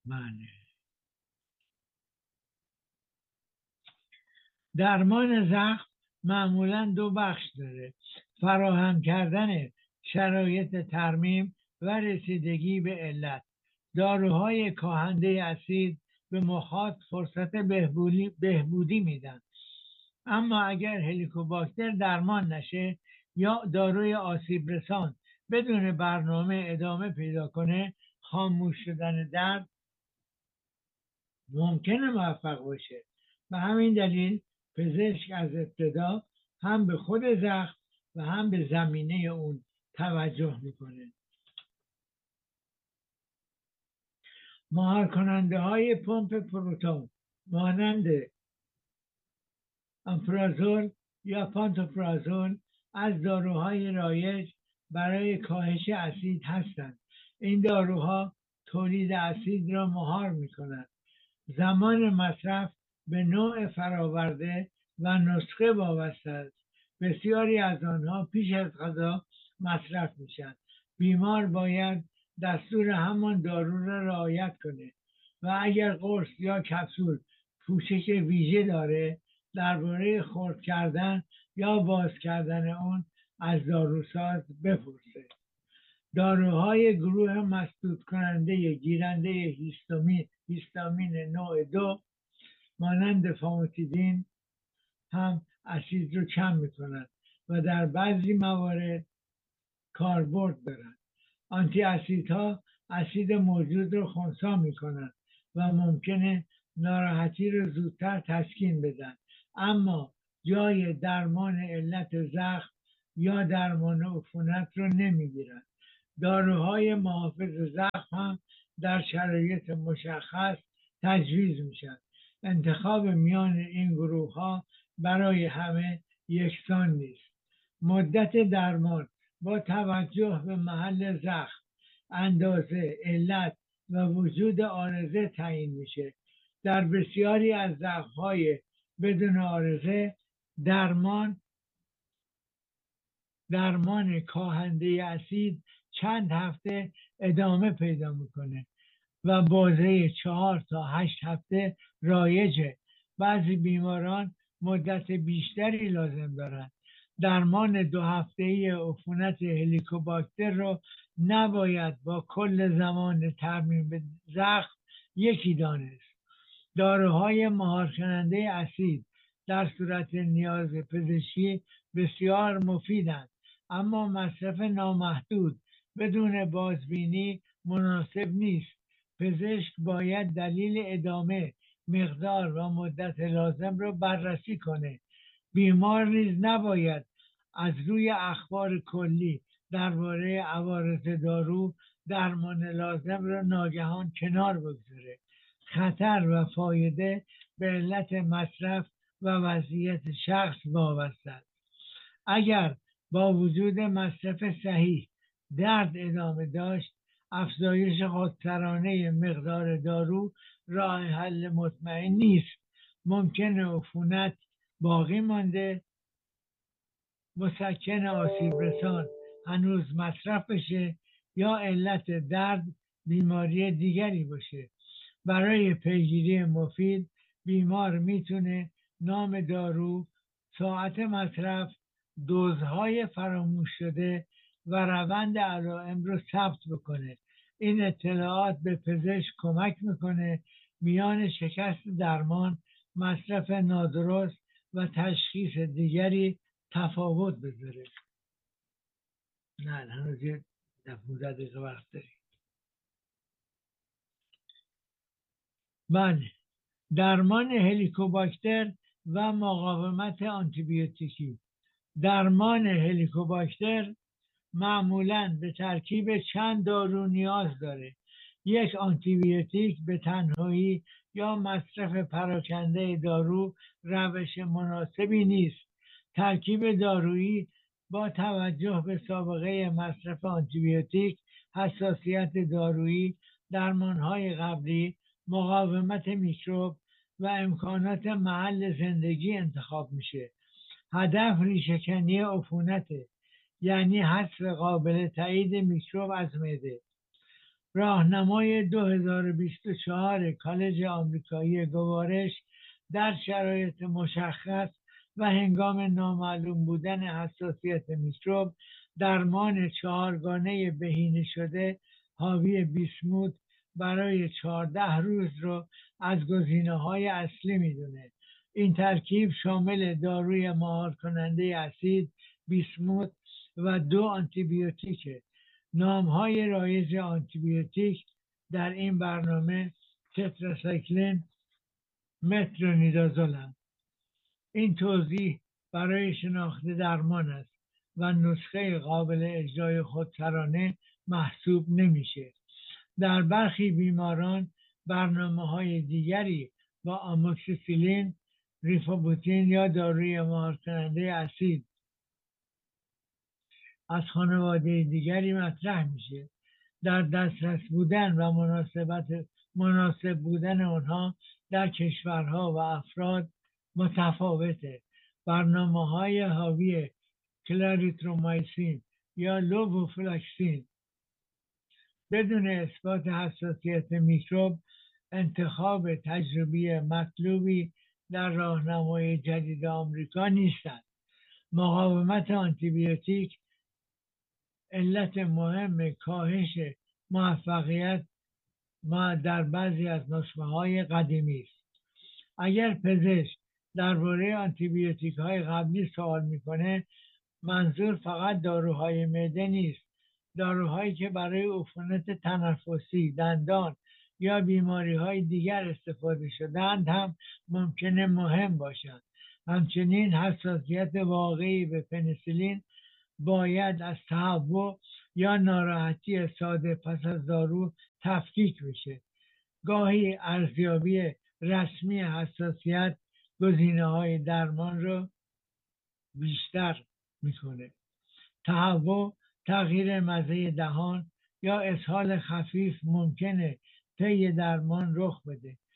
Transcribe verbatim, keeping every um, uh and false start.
معنی درمان زخم معمولا دو بخش داره: فراهم کردن شرایط ترمیم و رسیدگی به علت. داروهای کاهنده اسید به مخاط فرصت بهبودی, بهبودی میدن، اما اگر هلیکوباکتر درمان نشه یا داروی آسیب رسان بدون برنامه ادامه پیدا کنه، خاموش شدن درد ممکنه موفق باشه. به همین دلیل پزشک از ابتدا هم به خود زخم و هم به زمینه اون توجه میکنه. مهار کننده های پمپ پروتون مانند آمپرازول یا پانتوپرازول از داروهای رایج برای کاهش اسید هستند. این داروها تولید اسید را مهار میکنند. زمان مصرف به نوع فراورده و نسخه وابسته است. بسیاری از آنها پیش از غذا مصرف میشن. بیمار باید دستور همان دارو را رعایت کنه و اگر قرص یا کپسول پوشش ویژه داره، درباره خرد کردن یا باز کردن اون از داروساز بپرسه. داروهای گروه مسدود کننده گیرنده هیستامین هیستامین نوع دو مانند فاموتیدین هم اسید رو کم میکنند و در بعضی موارد کاربرد دارند. آنتی اسیدها اسید موجود رو خنثی میکنند و ممکنه ناراحتی رو زودتر تسکین بدن، اما جای درمان علت زخم یا درمان عفونت رو نمیگیرند. داروهای محافظ زخم هم در شرایط مشخص تجویز میشن. انتخاب میان این گروه ها برای همه یکسان نیست. مدت درمان با توجه به محل زخم، اندازه، علت و وجود عارضه تعیین میشه. در بسیاری از زخم‌های بدون عارضه درمان درمان کاهنده اسید چند هفته ادامه پیدا میکنه و بازه چهار تا هشت هفته رایجه. بعضی بیماران مدت بیشتری لازم دارند. درمان دو هفته‌ای عفونت هلیکوباکتر رو نباید با کل زمان ترمیم زخم یکی دانست. داروهای مهار کننده اسید در صورت نیاز پزشکی بسیار مفیدند، اما مصرف نامحدود بدون بازبینی مناسب نیست. پزشک باید دلیل ادامه، مقدار و مدت لازم را بررسی کنه. بیمار نیز نباید از روی اخبار کلی درباره عوارض دارو درمان لازم را ناگهان کنار بگذاره. خطر و فایده به علت مصرف و وضعیت شخص وابسته است. اگر با وجود مصرف صحیح درد ادامه داشت، افزایش خودسرانه مقدار دارو راه حل مطمئن نیست. ممکنه عفونت باقی مانده، مسکن آسیب رسان هنوز مصرف بشه یا علت درد بیماری دیگری باشه. برای پیگیری مفید بیمار میتونه نام دارو، ساعت مصرف، دوزهای فراموش شده و روند علائم رو ثبت بکنه. این اطلاعات به پزشک کمک میکنه میان شکست درمان، مصرف نادرست و تشخیص دیگری تفاوت بذاره. نه هنوز یه پانزده دقیقه وقت داریم. بله، درمان هلیکوباکتر و مقاومت آنتیبیوتیکی. درمان هلیکوباکتر معمولاً به ترکیب چند دارو نیاز داره. یک آنتیبیوتیک به تنهایی یا مصرف پراکنده دارو روش مناسبی نیست. ترکیب دارویی با توجه به سابقه مصرف آنتیبیوتیک، حساسیت دارویی، درمانهای قبلی، مقاومت میکروب و امکانات محل زندگی انتخاب میشه. هدف ریشه‌کنی عفونته، یعنی حذف قابل تایید میکروب از معده. راهنمای دو هزار و بیست و چهار کالج آمریکایی گوارش در شرایط مشخص و هنگام نامعلوم بودن حساسیت میکروب درمان چهارگانه بهینه شده حاوی بیسموت برای چهارده روز رو از گزینه‌های اصلی میدونه. این ترکیب شامل داروی مهار کننده اسید، بیسموت و دو آنتیبیوتیکه. نامهای رایج آنتیبیوتیک در این برنامه تتراسایکلین، مترونیدازولند. این توضیح برای شناخت درمان است و نسخه قابل اجرای خودسرانه محسوب نمیشه. در برخی بیماران برنامه های دیگری با آموکسیسیلین، ریفابوتین یا داروی مهار کننده اسید از خانواده دیگری مطرح میشه. در دسترس بودن و مناسبت مناسب بودن آنها در کشورها و افراد متفاوته. برنامه های حاوی کلاریترومایسین یا لووفلاکسین بدون اثبات حساسیت میکروب انتخاب تجربی مطلوبی در راهنمای جدید آمریکا نیستند. مقاومت آنتیبیوتیک علت مهم کاهش موفقیت ما در بعضی از نسخه های قدیمی است. اگر پزشک درباره آنتیبیوتیک های قبلی سوال میکنه، منظور فقط داروهای معده نیست. داروهایی که برای عفونت تنفسی، دندان یا بیماری های دیگر استفاده شدند هم ممکنه مهم باشند. همچنین حساسیت واقعی به پنیسیلین باید از تهوع یا ناراحتی ساده پس از دارو تفکیک بشه. گاهی ارزیابی رسمی حساسیت گزینه‌های درمان رو بیشتر میکنه. تهوع، تغییر مزه دهان یا اسهال خفیف ممکنه طی درمان رخ بده.